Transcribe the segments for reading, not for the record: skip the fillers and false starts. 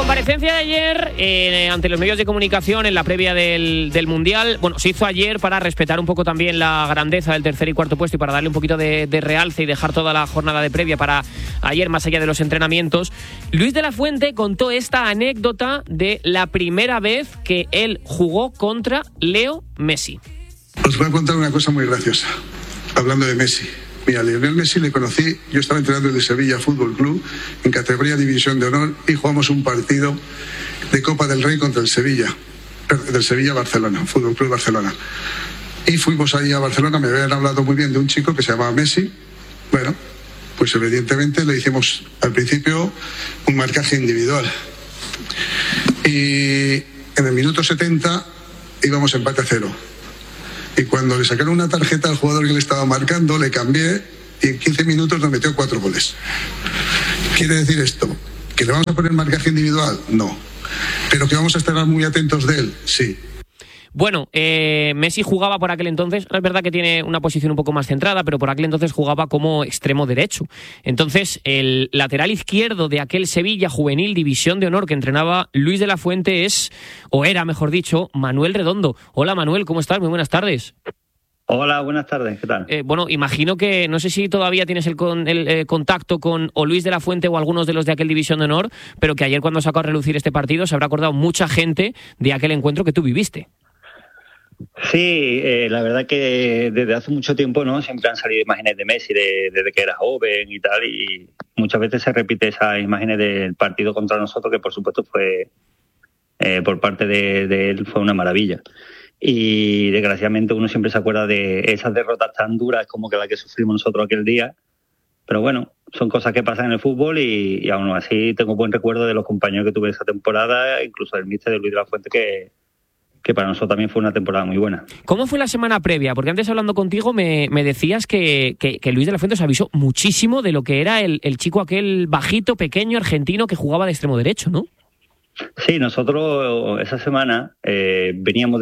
comparecencia de ayer ante los medios de comunicación en la previa del Mundial, bueno, se hizo ayer para respetar un poco también la grandeza del tercer y cuarto puesto y para darle un poquito de realce y dejar toda la jornada de previa para ayer, más allá de los entrenamientos. Luis de la Fuente contó esta anécdota de la primera vez que él jugó contra Leo Messi. Os voy a contar una cosa muy graciosa, hablando de Messi. Mira, Lionel Messi le conocí, yo estaba entrenando en el Sevilla Fútbol Club, en categoría División de Honor, y jugamos un partido de Copa del Rey contra el Sevilla, del Sevilla-Barcelona, Fútbol Club Barcelona. Y fuimos ahí a Barcelona, me habían hablado muy bien de un chico que se llamaba Messi. Bueno, pues evidentemente le hicimos al principio un marcaje individual. Y en el minuto 70 íbamos empate a 0. Y cuando le sacaron una tarjeta al jugador que le estaba marcando, le cambié y en 15 minutos nos metió 4 goles. ¿Quiere decir esto? ¿Que le vamos a poner marcaje individual? No. ¿Pero que vamos a estar muy atentos de él? Sí. Bueno, Messi jugaba por aquel entonces, es verdad que tiene una posición un poco más centrada, pero por aquel entonces jugaba como extremo derecho. Entonces, el lateral izquierdo de aquel Sevilla Juvenil División de Honor que entrenaba Luis de la Fuente era mejor dicho, Manuel Redondo. Hola Manuel, ¿cómo estás? Muy buenas tardes. Hola, buenas tardes, ¿qué tal? Bueno, imagino que, no sé si todavía tienes el contacto con o Luis de la Fuente o algunos de los de aquel División de Honor, pero que ayer cuando sacó a relucir este partido se habrá acordado mucha gente de aquel encuentro que tú viviste. Sí, la verdad que desde hace mucho tiempo, ¿no? Siempre han salido imágenes de Messi desde que era joven y tal, y muchas veces se repite esas imágenes del partido contra nosotros, que por supuesto fue, por parte de él, fue una maravilla. Y desgraciadamente uno siempre se acuerda de esas derrotas tan duras como que la que sufrimos nosotros aquel día, pero bueno, son cosas que pasan en el fútbol y aún así tengo buen recuerdo de los compañeros que tuve esa temporada, incluso del míster de Luis de la Fuente, que para nosotros también fue una temporada muy buena. ¿Cómo fue la semana previa? Porque antes hablando contigo me decías que Luis de la Fuente os avisó muchísimo de lo que era el chico aquel bajito, pequeño, argentino que jugaba de extremo derecho, ¿no? Sí, nosotros esa semana veníamos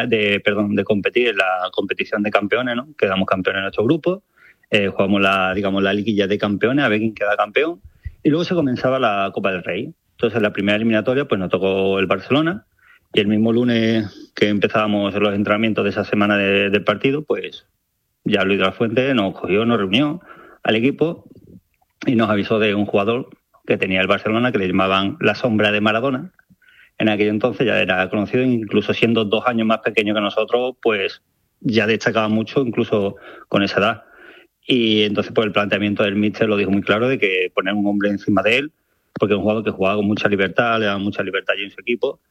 de competir en la competición de campeones, ¿no? Quedamos campeones en nuestro grupo, jugamos la liguilla de campeones a ver quién queda campeón, y luego se comenzaba la Copa del Rey. Entonces la primera eliminatoria pues nos tocó el Barcelona. Y el mismo lunes que empezábamos los entrenamientos de esa semana del partido, pues ya Luis de la Fuente nos reunió al equipo y nos avisó de un jugador que tenía el Barcelona que le llamaban la sombra de Maradona. En aquel entonces ya era conocido, incluso siendo 2 años más pequeño que nosotros, pues ya destacaba mucho, incluso con esa edad. Y entonces pues el planteamiento del míster lo dijo muy claro, de que poner un hombre encima de él, porque es un jugador que jugaba con mucha libertad, le daba mucha libertad allí en su equipo.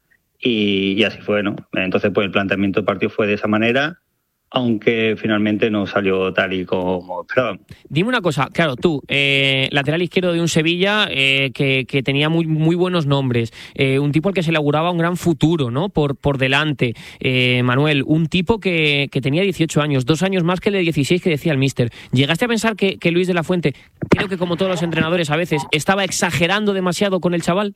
Y así fue, ¿no? Entonces, pues el planteamiento del partido fue de esa manera, aunque finalmente no salió tal y como esperábamos. Dime una cosa, claro, tú, lateral izquierdo de un Sevilla que tenía muy, muy buenos nombres, un tipo al que se le auguraba un gran futuro, ¿no? Por delante. Manuel, un tipo que tenía 18 años, 2 años más que el de 16 que decía el míster. ¿Llegaste a pensar que Luis de la Fuente, creo que como todos los entrenadores a veces, estaba exagerando demasiado con el chaval?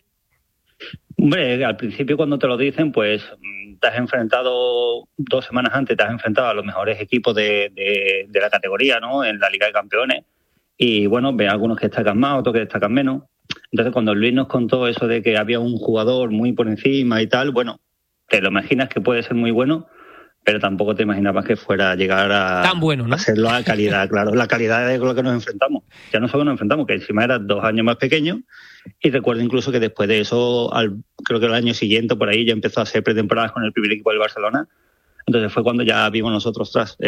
Hombre, al principio cuando te lo dicen, pues te has enfrentado 2 semanas antes, te has enfrentado a los mejores equipos de la categoría, ¿no? En la Liga de Campeones. Y bueno, ves algunos que destacan más, otros que destacan menos. Entonces cuando Luis nos contó eso de que había un jugador muy por encima y tal, bueno, te lo imaginas que puede ser muy bueno, pero tampoco te imaginabas que fuera a llegar a tan bueno, ¿no? A ser la calidad, claro, la calidad de lo que nos enfrentamos. Ya no solo nos enfrentamos, que encima era 2 años más pequeño, y recuerdo incluso que después de eso, creo que el año siguiente por ahí ya empezó a hacer pretemporadas con el primer equipo del Barcelona. Entonces fue cuando ya vimos nosotros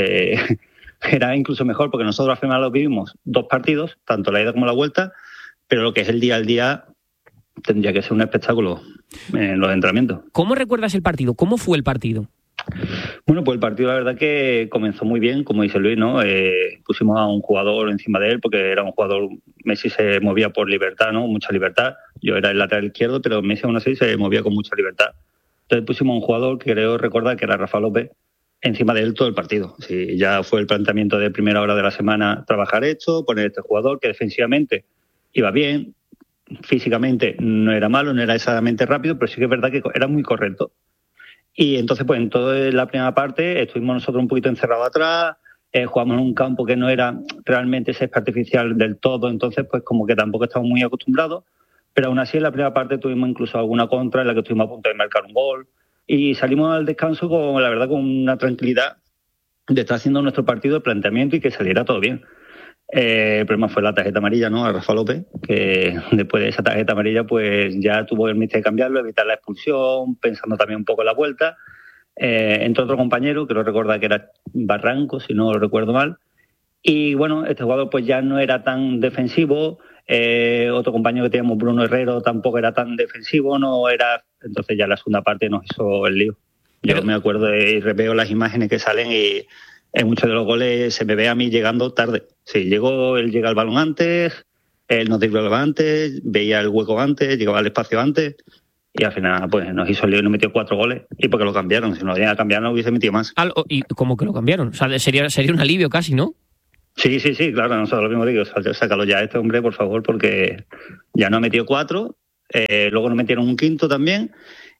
era incluso mejor, porque nosotros al final lo vivimos 2 partidos, tanto la ida como la vuelta, pero lo que es el día al día tendría que ser un espectáculo en los entrenamientos. ¿Cómo recuerdas el partido? ¿Cómo fue el partido? Bueno, pues el partido la verdad que comenzó muy bien, como dice Luis, ¿no? Pusimos a un jugador encima de él porque era un jugador, Messi se movía por libertad, ¿no? Mucha libertad. Yo era el lateral izquierdo, pero Messi aún así se movía con mucha libertad. Entonces pusimos a un jugador que creo recordar que era Rafa López encima de él todo el partido. Sí, ya fue el planteamiento de primera hora de la semana, trabajar esto, poner este jugador que defensivamente iba bien, físicamente no era malo, no era exactamente rápido, pero sí que es verdad que era muy correcto. Y entonces, pues en toda la primera parte estuvimos nosotros un poquito encerrados atrás, jugamos en un campo que no era realmente césped artificial del todo, entonces pues como que tampoco estamos muy acostumbrados, pero aún así en la primera parte tuvimos incluso alguna contra en la que estuvimos a punto de marcar un gol y salimos al descanso con, la verdad, con una tranquilidad de estar haciendo nuestro partido de planteamiento y que saliera todo bien. El problema fue la tarjeta amarilla, ¿no? A Rafa López, que después de esa tarjeta amarilla pues ya tuvo el míster de cambiarlo, evitar la expulsión, pensando también un poco en la vuelta. Entró otro compañero, que lo recuerda que era Barranco, si no lo recuerdo mal. Y bueno, este jugador pues ya no era tan defensivo. Otro compañero que teníamos, Bruno Herrero, tampoco era tan defensivo, no era. Entonces ya la segunda parte nos hizo el lío. Yo me acuerdo y veo las imágenes que salen y en muchos de los goles se me ve a mí llegando tarde. Sí, él llega al balón antes, él nos driblaba antes, veía el hueco antes, llegaba al espacio antes y al final pues nos hizo el lío y nos metió 4 goles. Y porque lo cambiaron, si no lo habían cambiado no hubiese metido más. ¿Y cómo que lo cambiaron? O sea, sería un alivio casi, ¿no? Sí, claro, nosotros lo mismo digo, sácalo ya este hombre, por favor, porque ya nos ha metido 4, luego nos metieron un quinto también.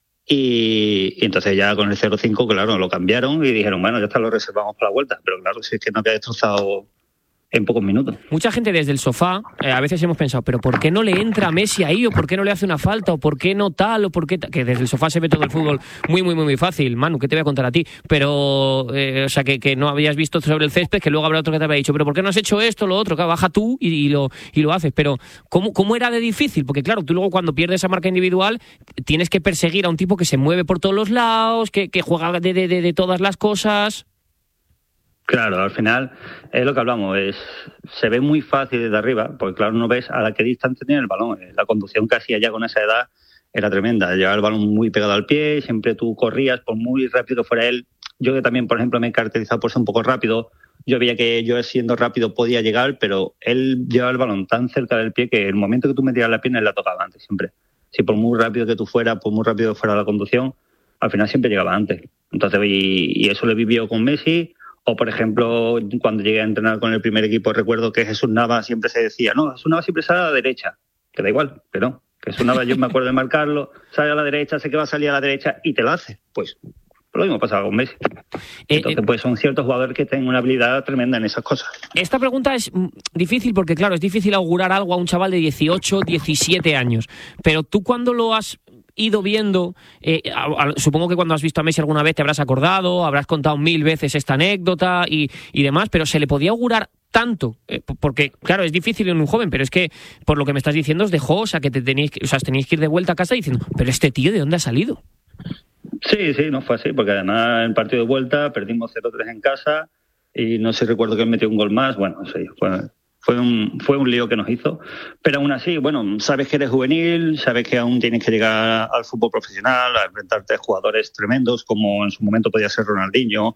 Y entonces ya con el 0-5, claro, lo cambiaron y dijeron, bueno, ya está, lo reservamos para la vuelta. Pero claro, si es que nos había destrozado en pocos minutos. Mucha gente desde el sofá, a veces hemos pensado, pero ¿por qué no le entra a Messi ahí? ¿O por qué no le hace una falta? ¿O por qué no tal? ¿O por qué que desde el sofá se ve todo el fútbol muy fácil. Manu, ¿qué te voy a contar a ti? Pero, o sea, que no habías visto sobre el césped, que luego habrá otro que te había dicho, pero ¿por qué no has hecho esto, lo otro? Claro, baja tú y lo haces. Pero, ¿cómo era de difícil? Porque claro, tú luego cuando pierdes esa marca individual, tienes que perseguir a un tipo que se mueve por todos los lados, que juega de todas las cosas. Claro, al final es lo que hablamos, se ve muy fácil desde arriba, porque claro, no ves a la qué distancia tiene el balón. La conducción que hacía ya con esa edad era tremenda, llevaba el balón muy pegado al pie, siempre tú corrías, por muy rápido que fuera él. Yo que también, por ejemplo, me he caracterizado por ser un poco rápido, yo veía que yo siendo rápido podía llegar, pero él llevaba el balón tan cerca del pie que el momento que tú metías la pierna él la tocaba antes siempre. Si por muy rápido que tú fueras, por muy rápido que fuera la conducción, al final siempre llegaba antes. Entonces, y eso lo vivió con Messi. O, por ejemplo, cuando llegué a entrenar con el primer equipo, recuerdo que Jesús Nava siempre se decía, no, Jesús Nava siempre sale a la derecha, que da igual, que no. Que Jesús Nava, yo me acuerdo de marcarlo, sale a la derecha, sé que va a salir a la derecha y te lo hace. Pues lo mismo pasaba con Messi. Entonces, pues son ciertos jugadores que tienen una habilidad tremenda en esas cosas. Esta pregunta es difícil porque, claro, es difícil augurar algo a un chaval de 18, 17 años. Pero tú cuando lo has ido viendo, supongo que cuando has visto a Messi alguna vez te habrás acordado, habrás contado 1000 veces esta anécdota y demás, pero ¿se le podía augurar tanto? Porque, claro, es difícil en un joven, pero es que, por lo que me estás diciendo, os dejó, o sea, que teníais que ir de vuelta a casa diciendo, pero este tío, ¿de dónde ha salido? Sí, no fue así, porque además en el partido de vuelta perdimos 0-3 en casa y no sé, recuerdo que él metió un gol más, bueno, sí, fue un lío que nos hizo, pero aún así, bueno, sabes que eres juvenil, sabes que aún tienes que llegar al fútbol profesional, a enfrentarte a jugadores tremendos, como en su momento podía ser Ronaldinho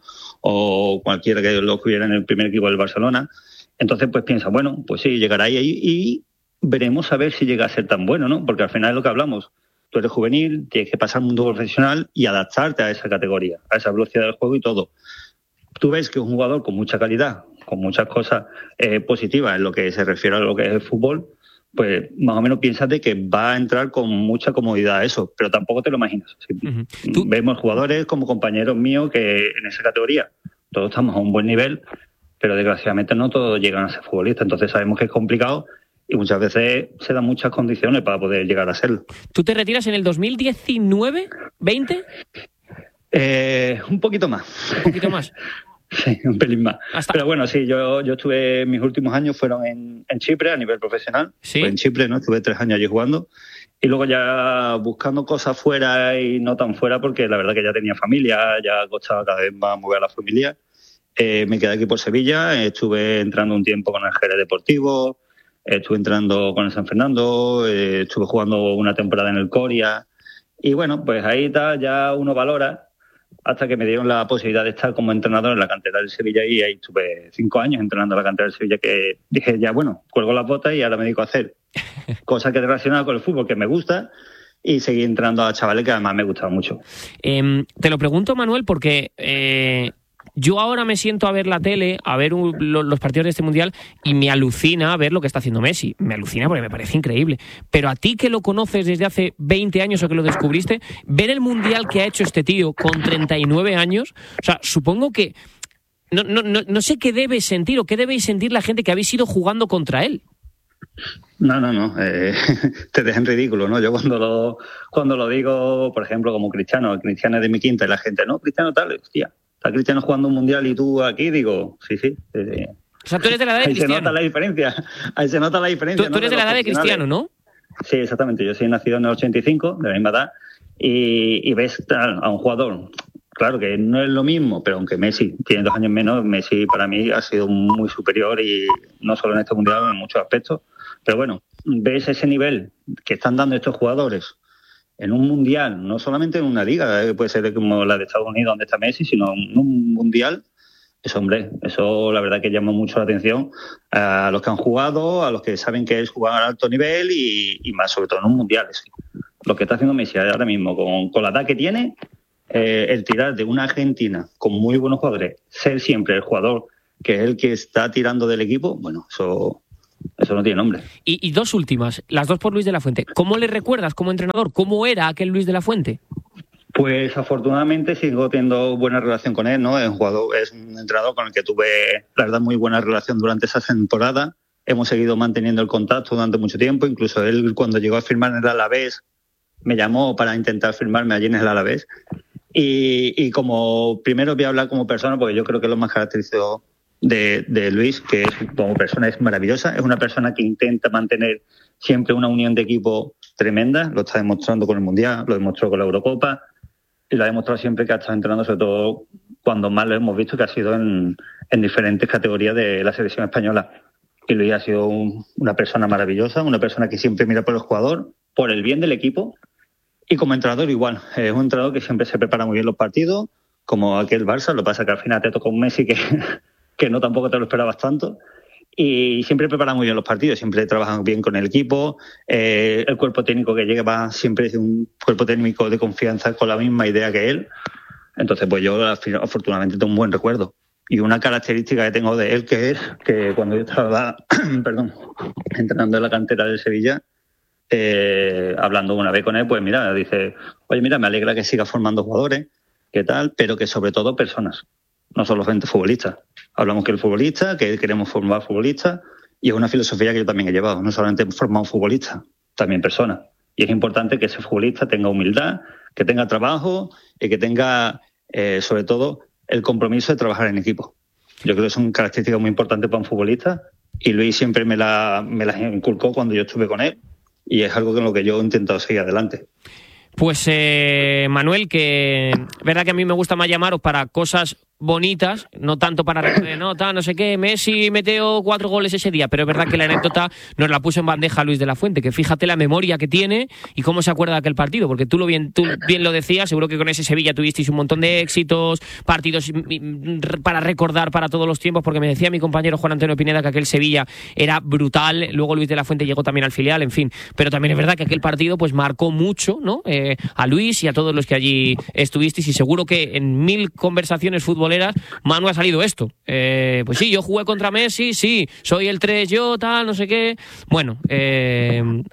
o cualquiera que lo hubiera en el primer equipo del Barcelona. Entonces, pues piensa, bueno, pues sí, llegará ahí y veremos a ver si llega a ser tan bueno, ¿no? Porque al final es lo que hablamos. Tú eres juvenil, tienes que pasar al mundo profesional y adaptarte a esa categoría, a esa velocidad del juego y todo. Tú ves que es un jugador con mucha calidad, con muchas cosas positivas en lo que se refiere a lo que es el fútbol, pues más o menos piensas de que va a entrar con mucha comodidad a eso, pero tampoco te lo imaginas. Vemos jugadores como compañeros míos que en esa categoría todos estamos a un buen nivel, pero desgraciadamente no todos llegan a ser futbolistas, entonces sabemos que es complicado y muchas veces se dan muchas condiciones para poder llegar a serlo. ¿Tú te retiras en el 2019, 20? Un poquito más. ¿Un poquito más? Sí, un pelín más. Pero bueno, sí, yo estuve, mis últimos años fueron en Chipre a nivel profesional. ¿Sí? Fue en Chipre, ¿no? Estuve 3 años allí jugando. Y luego ya buscando cosas fuera y no tan fuera, porque la verdad que ya tenía familia, ya costaba cada vez más mover a la familia. Me quedé aquí por Sevilla, estuve entrando un tiempo con el Jerez Deportivo, estuve entrando con el San Fernando, estuve jugando una temporada en el Coria. Y bueno, pues ahí está, ya uno valora, hasta que me dieron la posibilidad de estar como entrenador en la cantera del Sevilla y ahí estuve 5 años entrenando en la cantera del Sevilla, que dije, ya bueno, cuelgo las botas y ahora me dedico a hacer cosas que relacionadas con el fútbol que me gusta y seguí entrenando a chavales que además me gustaban mucho. Te lo pregunto, Manuel, porque yo ahora me siento a ver la tele, a ver los partidos de este Mundial y me alucina ver lo que está haciendo Messi. Me alucina porque me parece increíble. Pero a ti que lo conoces desde hace 20 años o que lo descubriste, ver el Mundial que ha hecho este tío con 39 años, o sea, supongo que no sé qué debes sentir o qué debéis sentir la gente que habéis ido jugando contra él. No. Te dejan ridículo, ¿no? Yo cuando lo digo, por ejemplo, como Cristiano es de mi quinta y la gente, no, Cristiano tal, hostia, está Cristiano jugando un mundial y tú aquí, digo, sí. O sea, tú eres de la edad de Cristiano. Ahí se nota la diferencia. Tú eres de la edad de Cristiano, ¿no? Sí, exactamente. Yo soy nacido en el 85, de la misma edad, y ves a un jugador, claro que no es lo mismo, pero aunque Messi tiene 2 años menos, Messi para mí ha sido muy superior, y no solo en este mundial, en muchos aspectos. Pero bueno, ves ese nivel que están dando estos jugadores en un mundial, no solamente en una liga, puede ser como la de Estados Unidos donde está Messi, sino en un mundial. Eso la verdad que llama mucho la atención a los que han jugado, a los que saben que es jugar a alto nivel y más sobre todo en un mundial. Lo que está haciendo Messi ahora mismo con la edad que tiene, el tirar de una Argentina con muy buenos jugadores, ser siempre el jugador que es el que está tirando del equipo, bueno, eso no tiene nombre. Y 2 últimas, las 2 por Luis de la Fuente. ¿Cómo le recuerdas como entrenador? ¿Cómo era aquel Luis de la Fuente? Pues afortunadamente sigo teniendo buena relación con él, ¿no? Es un entrenador con el que tuve, la verdad, muy buena relación durante esa temporada. Hemos seguido manteniendo el contacto durante mucho tiempo. Incluso él, cuando llegó a firmar en el Alavés, me llamó para intentar firmarme allí en el Alavés. Y como primero voy a hablar como persona, porque yo creo que lo más característico de Luis, que como persona es maravillosa. Es una persona que intenta mantener siempre una unión de equipo tremenda. Lo está demostrando con el Mundial, lo demostró con la Eurocopa. Y lo ha demostrado siempre que ha estado entrenando, sobre todo cuando más lo hemos visto, que ha sido en diferentes categorías de la selección española. Y Luis ha sido una persona maravillosa, una persona que siempre mira por el jugador, por el bien del equipo. Y como entrenador igual, es un entrenador que siempre se prepara muy bien los partidos, como aquel Barça. Lo que pasa es que al final te toca un Messi que no tampoco te lo esperabas tanto. Y siempre prepara muy bien los partidos, siempre trabajan bien con el equipo. El cuerpo técnico que llega siempre es un cuerpo técnico de confianza con la misma idea que él. Entonces, pues yo afortunadamente tengo un buen recuerdo. Y una característica que tengo de él que es que cuando yo estaba entrenando en la cantera del Sevilla, hablando una vez con él, pues mira, dice, oye, mira, me alegra que siga formando jugadores, ¿qué tal? Pero que sobre todo personas, no solamente futbolistas. Hablamos que el futbolista, que queremos formar futbolistas, y es una filosofía que yo también he llevado. No solamente formar un futbolista, también personas. Y es importante que ese futbolista tenga humildad, que tenga trabajo y que tenga, sobre todo, el compromiso de trabajar en equipo. Yo creo que son características muy importantes para un futbolista, y Luis siempre me las inculcó cuando yo estuve con él, y es algo con lo que yo he intentado seguir adelante. Pues Manuel, que verdad que a mí me gusta más llamaros para cosas bonitas, no tanto para no sé qué, Messi metió 4 goles ese día, pero es verdad que la anécdota nos la puso en bandeja Luis de la Fuente, que fíjate la memoria que tiene y cómo se acuerda de aquel partido, porque tú bien lo decías, seguro que con ese Sevilla tuvisteis un montón de éxitos, partidos para recordar para todos los tiempos, porque me decía mi compañero Juan Antonio Pineda que aquel Sevilla era brutal. Luego Luis de la Fuente llegó también al filial, en fin, pero también es verdad que aquel partido pues marcó mucho, ¿no? A Luis y a todos los que allí estuvisteis, y seguro que en 1000 conversaciones futboleras Manu ha salido esto. Pues sí, yo jugué contra Messi, sí, soy el 3 yo, tal, no sé qué. Bueno, el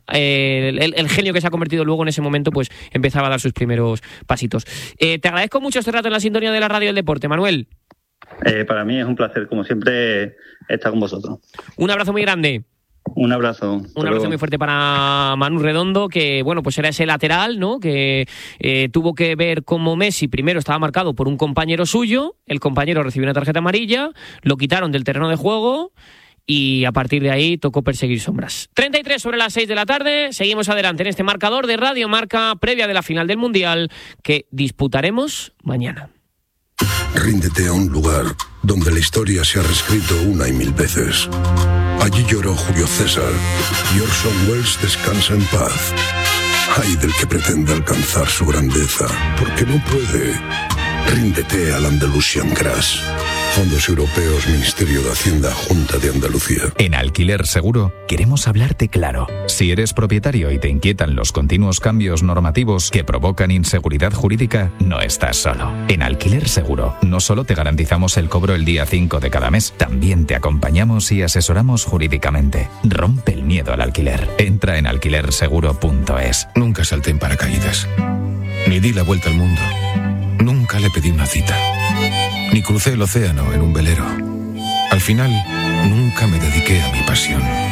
genio que se ha convertido luego en ese momento, pues empezaba a dar sus primeros pasitos. Te agradezco mucho este rato en la sintonía de la Radio del Deporte, Manuel. Para mí es un placer, como siempre, estar con vosotros. Un abrazo muy grande. Un abrazo. Un abrazo muy fuerte para Manu Redondo, que bueno, pues era ese lateral, ¿no? Que tuvo que ver cómo Messi primero estaba marcado por un compañero suyo, el compañero recibió una tarjeta amarilla, lo quitaron del terreno de juego y a partir de ahí tocó perseguir sombras. 33 sobre las 6 de la tarde, seguimos adelante en este marcador de Radio Marca, previa de la final del Mundial que disputaremos mañana. Ríndete a un lugar donde la historia se ha reescrito 1 y 1000 veces. Allí lloró Julio César y Orson Welles descansa en paz. Ay del que pretende alcanzar su grandeza, porque no puede. Ríndete al Andalusian Crash. Fondos Europeos, Ministerio de Hacienda, Junta de Andalucía. En Alquiler Seguro queremos hablarte claro. Si eres propietario y te inquietan los continuos cambios normativos que provocan inseguridad jurídica, no estás solo. En Alquiler Seguro no solo te garantizamos el cobro el día 5 de cada mes, también te acompañamos y asesoramos jurídicamente. Rompe el miedo al alquiler. Entra en alquilerseguro.es. Nunca salté en paracaídas, ni di la vuelta al mundo. Nunca le pedí una cita, ni crucé el océano en un velero. Al final, nunca me dediqué a mi pasión.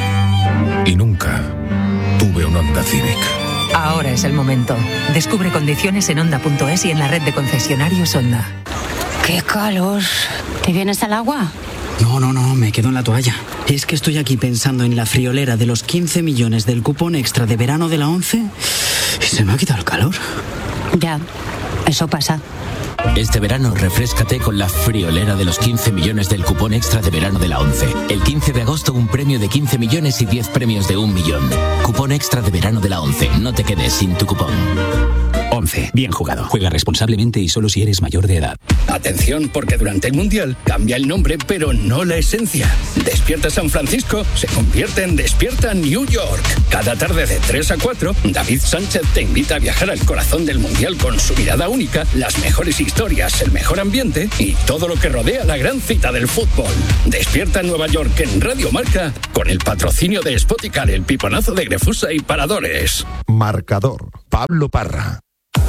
Y nunca tuve un Honda Civic. Ahora es el momento. Descubre condiciones en Honda.es y en la red de concesionarios Honda. ¡Qué calor! ¿Te vienes al agua? No, me quedo en la toalla. Es que estoy aquí pensando en la friolera de los 15 millones del cupón extra de verano de la 11 y se me ha quitado el calor. Ya, eso pasa. Este verano refréscate con la friolera de los 15 millones del cupón extra de verano de la 11. El 15 de agosto un premio de 15 millones y 10 premios de 1 millón. Cupón extra de verano de la 11. No te quedes sin tu cupón. 11. Bien jugado. Juega responsablemente y solo si eres mayor de edad. Atención, porque durante el Mundial cambia el nombre, pero no la esencia. Despierta San Francisco se convierte en Despierta New York. Cada tarde de 3 a 4, David Sánchez te invita a viajar al corazón del Mundial con su mirada única, las mejores historias, el mejor ambiente y todo lo que rodea la gran cita del fútbol. Despierta en Nueva York en Radio Marca con el patrocinio de Spoticar, el piponazo de Grefusa y Paradores. Marcador. Pablo Parra.